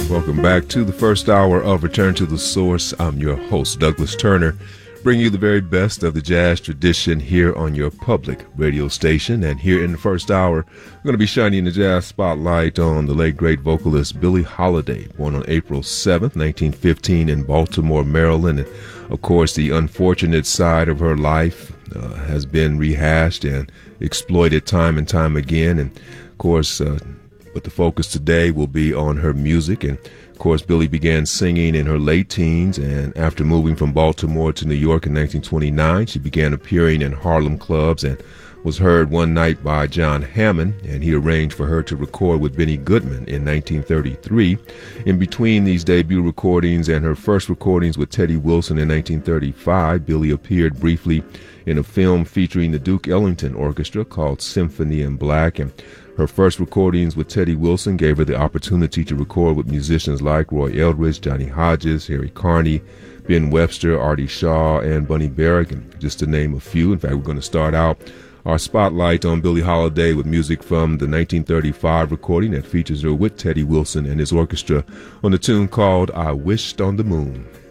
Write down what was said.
Welcome back to the first hour of Return to the Source. I'm your host, Douglas Turner, bringing you the very best of the jazz tradition here on your public radio station. And here in the first hour, I'm going to be shining the jazz spotlight on the late great vocalist Billie Holiday, born on April 7th, 1915 in Baltimore, Maryland. And of course, the unfortunate side of her life has been rehashed and exploited time and time again. And of course, but the focus today will be on her music. And of course, Billie began singing in her late teens, and after moving from Baltimore to New York in 1929, she began appearing in Harlem clubs and was heard one night by John Hammond, and he arranged for her to record with Benny Goodman in 1933. In between these debut recordings and her first recordings with Teddy Wilson in 1935, Billie appeared briefly in a film featuring the Duke Ellington Orchestra called Symphony in Black, and her first recordings with Teddy Wilson gave her the opportunity to record with musicians like Roy Eldridge, Johnny Hodges, Harry Carney, Ben Webster, Artie Shaw, and Bunny Berrigan, just to name a few. In fact, we're going to start out our spotlight on Billie Holiday with music from the 1935 recording that features her with Teddy Wilson and his orchestra on the tune called I Wished on the Moon.